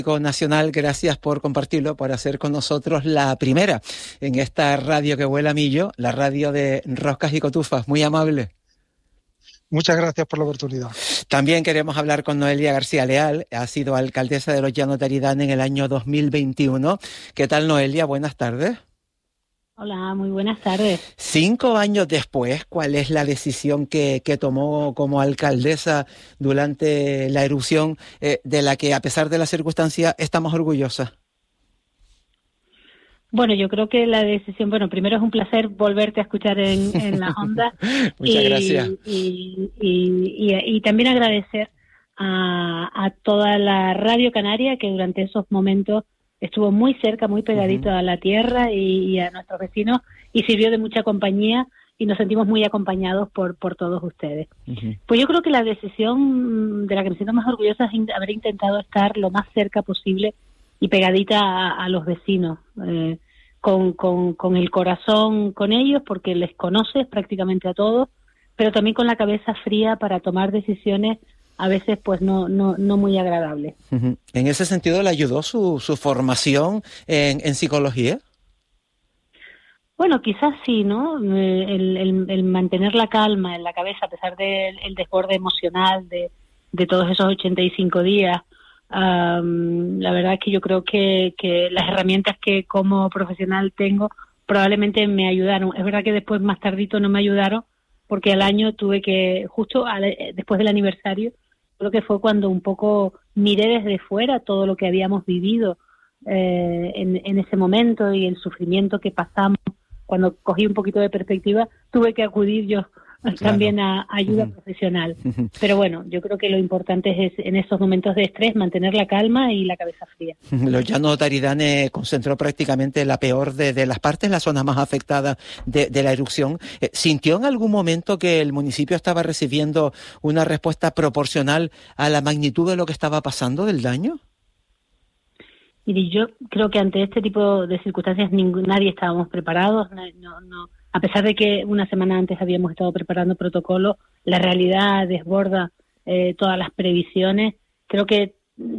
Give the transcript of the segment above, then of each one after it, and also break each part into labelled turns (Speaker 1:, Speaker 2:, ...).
Speaker 1: Nacional, gracias por compartirlo, por hacer con nosotros la primera en esta radio que vuela a millo, la radio de Roscas y Cotufas. Muy amable.
Speaker 2: Muchas gracias por la oportunidad.
Speaker 1: También queremos hablar con Noelia García Leal, ha sido alcaldesa de Los Llanos de Aridane en el año 2021. ¿Qué tal, Noelia? Buenas tardes.
Speaker 3: Hola, muy buenas tardes.
Speaker 1: 5 años después, ¿cuál es la decisión que tomó como alcaldesa durante la erupción de la que, a pesar de las circunstancias, estamos orgullosas?
Speaker 3: Bueno, yo creo que la decisión, primero es un placer volverte a escuchar en las ondas.
Speaker 1: Muchas gracias.
Speaker 3: Y también agradecer a toda la Radio Canaria que durante esos momentos estuvo muy cerca, muy pegadito a la tierra y a nuestros vecinos y sirvió de mucha compañía y nos sentimos muy acompañados por todos ustedes. Pues yo creo que la decisión de la que me siento más orgullosa es haber intentado estar lo más cerca posible y pegadita a los vecinos, con el corazón con ellos porque les conoces prácticamente a todos, pero también con la cabeza fría para tomar decisiones a veces pues no muy agradable.
Speaker 1: En ese sentido, ¿le ayudó su formación en psicología?
Speaker 3: Bueno, quizás sí, ¿no? El mantener la calma en la cabeza a pesar del desborde emocional de todos esos 85 días. La verdad es que yo creo que las herramientas que como profesional tengo probablemente me ayudaron. Es verdad que después, más tardito, no me ayudaron porque al año tuve que, justo después del aniversario, creo que fue cuando un poco miré desde fuera todo lo que habíamos vivido en ese momento y el sufrimiento que pasamos. Cuando cogí un poquito de perspectiva, tuve que acudir yo también a ayuda profesional. Pero bueno, yo creo que lo importante es en esos momentos de estrés mantener la calma y la cabeza fría.
Speaker 1: Los Llanos de Aridane concentró prácticamente la peor de las partes, la zona más afectada de la erupción. ¿Sintió en algún momento que el municipio estaba recibiendo una respuesta proporcional a la magnitud de lo que estaba pasando, del daño?
Speaker 3: Mire, yo creo que ante este tipo de circunstancias nadie estábamos preparados. No. A pesar de que una semana antes habíamos estado preparando protocolos, la realidad desborda todas las previsiones. Creo que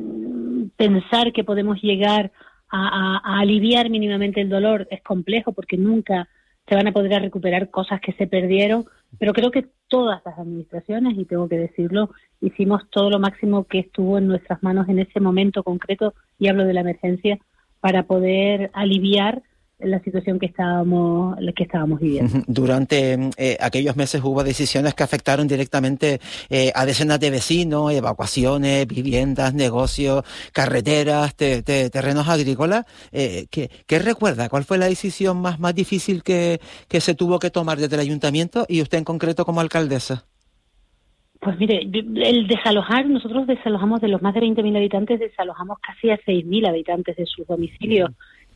Speaker 3: pensar que podemos llegar a aliviar mínimamente el dolor es complejo porque nunca se van a poder recuperar cosas que se perdieron, pero creo que todas las administraciones, y tengo que decirlo, hicimos todo lo máximo que estuvo en nuestras manos en ese momento concreto, y hablo de la emergencia, para poder aliviar la situación que estábamos viviendo.
Speaker 1: Durante aquellos meses hubo decisiones que afectaron directamente a decenas de vecinos, evacuaciones, viviendas, negocios, carreteras, terrenos agrícolas. ¿Qué recuerda? ¿Cuál fue la decisión más difícil que se tuvo que tomar desde el ayuntamiento y usted en concreto como alcaldesa?
Speaker 3: Pues mire, el desalojar, nosotros desalojamos de los más de 20.000 habitantes, desalojamos casi a 6.000 habitantes de sus domicilios.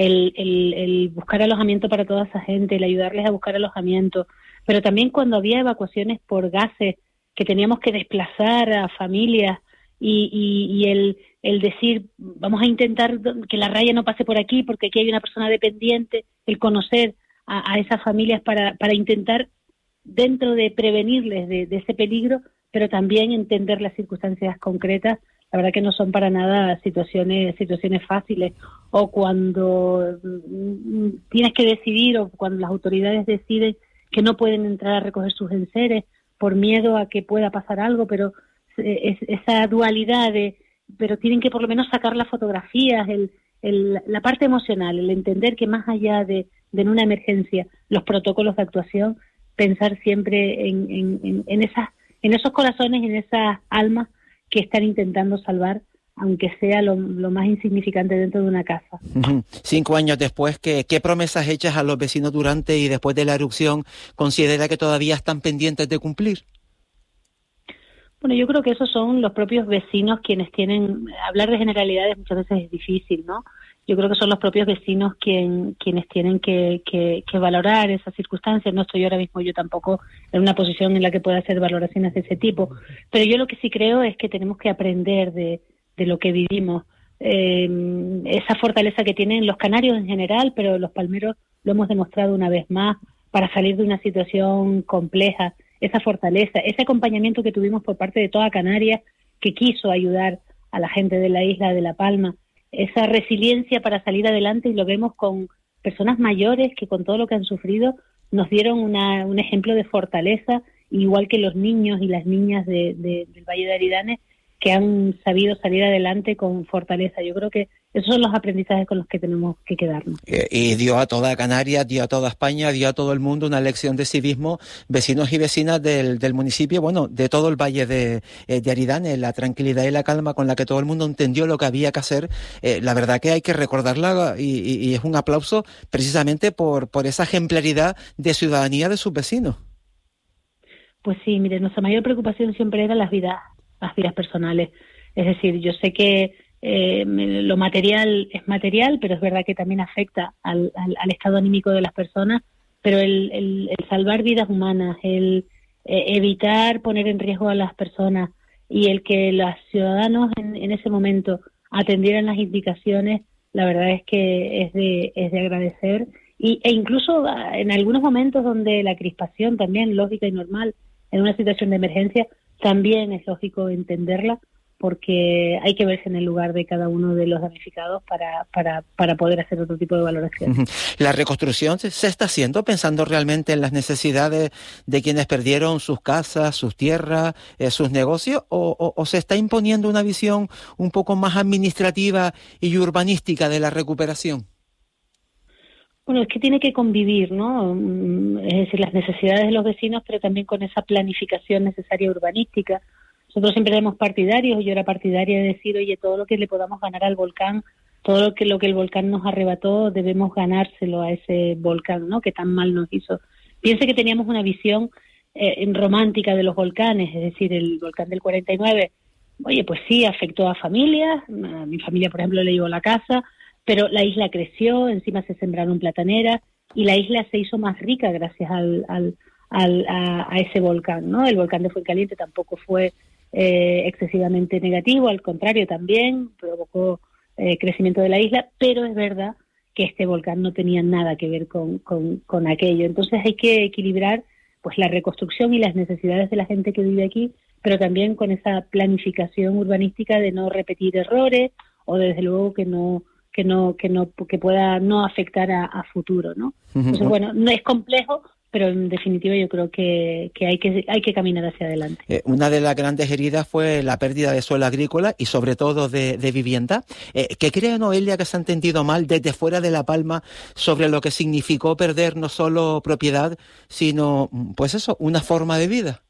Speaker 3: El buscar alojamiento para toda esa gente, el ayudarles a buscar alojamiento, pero también cuando había evacuaciones por gases, que teníamos que desplazar a familias y el decir, vamos a intentar que la raya no pase por aquí porque aquí hay una persona dependiente, el conocer a esas familias para intentar, dentro de prevenirles de ese peligro, pero también entender las circunstancias concretas. La verdad que no son para nada situaciones fáciles, o cuando tienes que decidir, o cuando las autoridades deciden que no pueden entrar a recoger sus enseres por miedo a que pueda pasar algo, pero esa dualidad pero tienen que por lo menos sacar las fotografías, la parte emocional, el entender que más allá de una emergencia, los protocolos de actuación, pensar siempre en esos corazones, en esas almas que están intentando salvar, aunque sea lo más insignificante dentro de una casa.
Speaker 1: 5 años después, ¿qué promesas hechas a los vecinos durante y después de la erupción considera que todavía están pendientes de cumplir?
Speaker 3: Bueno, yo creo que esos son los propios vecinos quienes tienen... Hablar de generalidades muchas veces es difícil, ¿no? Yo creo que son los propios vecinos quienes tienen que valorar esas circunstancias. No estoy ahora mismo yo tampoco en una posición en la que pueda hacer valoraciones de ese tipo. Pero yo lo que sí creo es que tenemos que aprender de lo que vivimos. Esa fortaleza que tienen los canarios en general, pero los palmeros lo hemos demostrado una vez más para salir de una situación compleja. Esa fortaleza, ese acompañamiento que tuvimos por parte de toda Canarias, que quiso ayudar a la gente de la isla de La Palma, esa resiliencia para salir adelante, y lo vemos con personas mayores que con todo lo que han sufrido nos dieron un ejemplo de fortaleza, igual que los niños y las niñas del Valle de Aridane, que han sabido salir adelante con fortaleza. Yo creo que esos son los aprendizajes con los que tenemos que quedarnos.
Speaker 1: Y dio a toda Canarias, dio a toda España, dio a todo el mundo una lección de civismo, vecinos y vecinas del municipio, bueno, de todo el Valle de Aridane, la tranquilidad y la calma con la que todo el mundo entendió lo que había que hacer. La verdad que hay que recordarla y es un aplauso precisamente por esa ejemplaridad de ciudadanía de sus vecinos.
Speaker 3: Pues sí, mire, nuestra mayor preocupación siempre eran las vidas personales. Es decir, yo sé que lo material es material, pero es verdad que también afecta al estado anímico de las personas, pero el salvar vidas humanas, el evitar poner en riesgo a las personas y el que los ciudadanos en ese momento atendieran las indicaciones, la verdad es que es de agradecer, e incluso en algunos momentos donde la crispación también, lógica y normal, en una situación de emergencia, también es lógico entenderla, porque hay que verse en el lugar de cada uno de los damnificados para poder hacer otro tipo de valoración.
Speaker 1: ¿La reconstrucción se está haciendo pensando realmente en las necesidades de quienes perdieron sus casas, sus tierras, sus negocios, o se está imponiendo una visión un poco más administrativa y urbanística de la recuperación?
Speaker 3: Bueno, es que tiene que convivir, ¿no? Es decir, las necesidades de los vecinos, pero también con esa planificación necesaria urbanística. Nosotros siempre éramos partidarios, yo era partidaria de decir, oye, todo lo que le podamos ganar al volcán, todo lo que el volcán nos arrebató, debemos ganárselo a ese volcán, ¿no?, que tan mal nos hizo. Piense que teníamos una visión romántica de los volcanes, es decir, el volcán del 49, oye, pues sí, afectó a familias, a mi familia, por ejemplo, le llevó la casa, pero la isla creció, encima se sembraron plataneras y la isla se hizo más rica gracias a ese volcán, ¿no? El volcán de Fuencaliente tampoco fue excesivamente negativo, al contrario, también provocó crecimiento de la isla, pero es verdad que este volcán no tenía nada que ver con aquello. Entonces hay que equilibrar pues la reconstrucción y las necesidades de la gente que vive aquí, pero también con esa planificación urbanística de no repetir errores o desde luego que pueda no afectar a futuro, ¿no? Entonces, bueno, no es complejo, pero en definitiva yo creo que hay que caminar hacia adelante.
Speaker 1: Una de las grandes heridas fue la pérdida de suelo agrícola y sobre todo de vivienda. ¿Qué cree Noelia que se ha entendido mal desde fuera de La Palma sobre lo que significó perder no solo propiedad, sino, pues eso, una forma de vida?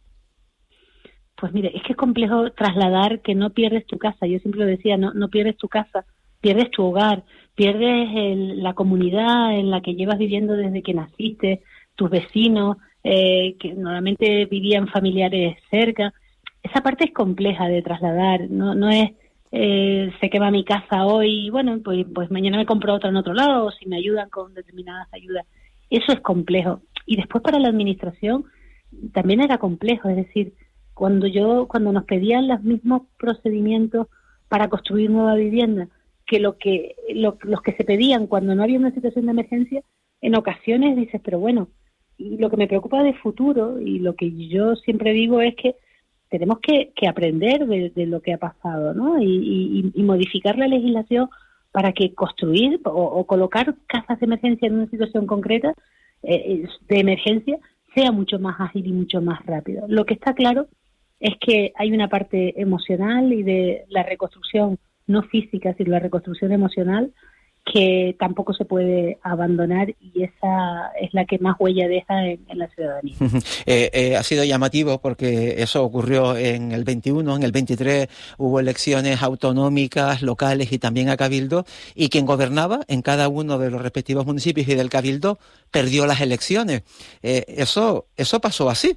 Speaker 3: Pues mire, es que es complejo trasladar que no pierdes tu casa. Yo siempre lo decía, no pierdes tu casa, pierdes tu hogar, pierdes la comunidad en la que llevas viviendo desde que naciste, tus vecinos, que normalmente vivían familiares cerca. Esa parte es compleja de trasladar, no es se quema mi casa hoy, bueno, pues mañana me compro otra en otro lado, o si me ayudan con determinadas ayudas. Eso es complejo. Y después para la administración también era complejo, es decir, cuando nos pedían los mismos procedimientos para construir nueva vivienda que los que se pedían cuando no había una situación de emergencia, en ocasiones dices, pero bueno, y lo que me preocupa de futuro y lo que yo siempre digo es que tenemos que aprender de lo que ha pasado, ¿no? Y modificar la legislación para que construir o colocar casas de emergencia en una situación concreta de emergencia sea mucho más ágil y mucho más rápido. Lo que está claro es que hay una parte emocional y de la reconstrucción no física, sino la reconstrucción emocional, que tampoco se puede abandonar, y esa es la que más huella deja en la ciudadanía.
Speaker 1: Ha sido llamativo porque eso ocurrió en el 21, en el 23 hubo elecciones autonómicas, locales y también a Cabildo, y quien gobernaba en cada uno de los respectivos municipios y del Cabildo perdió las elecciones. Eso pasó así.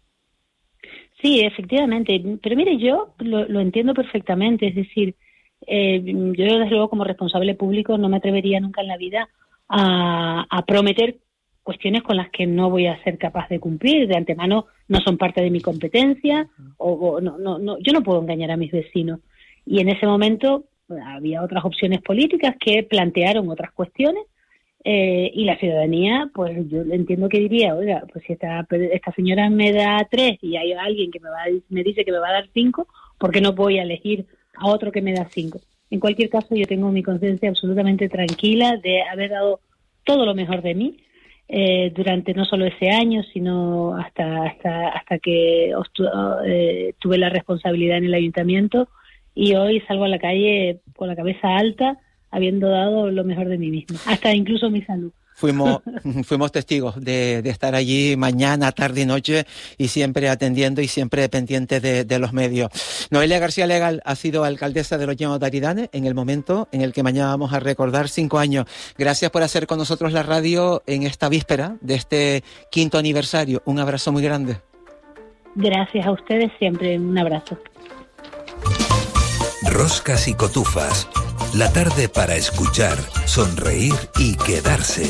Speaker 3: Sí, efectivamente, pero mire, yo lo entiendo perfectamente, es decir, yo desde luego como responsable público no me atrevería nunca en la vida a prometer cuestiones con las que no voy a ser capaz de cumplir, de antemano no son parte de mi competencia, o no, yo no puedo engañar a mis vecinos. Y en ese momento había otras opciones políticas que plantearon otras cuestiones, y la ciudadanía, pues yo entiendo que diría, oiga, pues si esta señora me da 3 y hay alguien que me dice que me va a dar 5, ¿por qué no voy a elegir a otro que me da 5? En cualquier caso, yo tengo mi conciencia absolutamente tranquila de haber dado todo lo mejor de mí durante no solo ese año, sino hasta que tuve la responsabilidad en el ayuntamiento, y hoy salgo a la calle con la cabeza alta, habiendo dado lo mejor de mí misma, hasta incluso mi salud.
Speaker 1: Fuimos testigos de estar allí mañana, tarde y noche, y siempre atendiendo y siempre pendientes de los medios. Noelia García Legal ha sido alcaldesa de Los Llanos de Aridane en el momento en el que mañana vamos a recordar 5 años. Gracias por hacer con nosotros la radio en esta víspera de este 5º aniversario. Un abrazo muy grande.
Speaker 3: Gracias a ustedes, siempre un abrazo.
Speaker 4: Roscas y cotufas. La tarde para escuchar, sonreír y quedarse.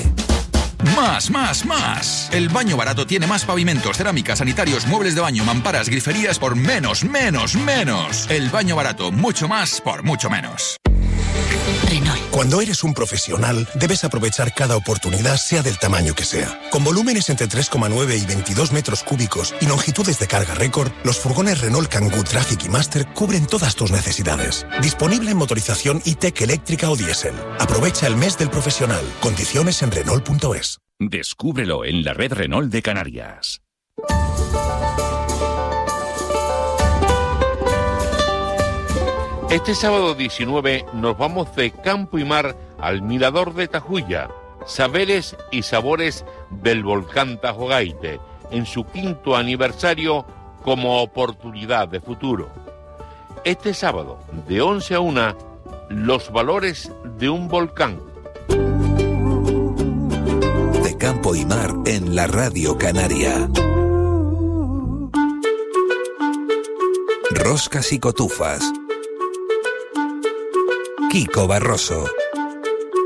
Speaker 5: Más. El Baño Barato tiene más pavimentos, cerámicas, sanitarios, muebles de baño, mamparas, griferías por menos. El Baño Barato, mucho más por mucho menos.
Speaker 6: Renault. Cuando eres un profesional, debes aprovechar cada oportunidad, sea del tamaño que sea. Con volúmenes entre 3,9 y 22 metros cúbicos y longitudes de carga récord, los furgones Renault Kangoo Traffic y Master cubren todas tus necesidades. Disponible en motorización e-tech eléctrica o diésel. Aprovecha el mes del profesional. Condiciones en Renault.es.
Speaker 7: Descúbrelo en la red Renault de Canarias.
Speaker 8: Este sábado 19 nos vamos de campo y mar al Mirador de Tajuya, saberes y sabores del volcán Tajogaite, en su 5º aniversario como oportunidad de futuro. Este sábado, de 11 a 1, los valores de un volcán.
Speaker 4: De campo y mar en la Radio Canaria. Roscas y cotufas. Kiko Barroso.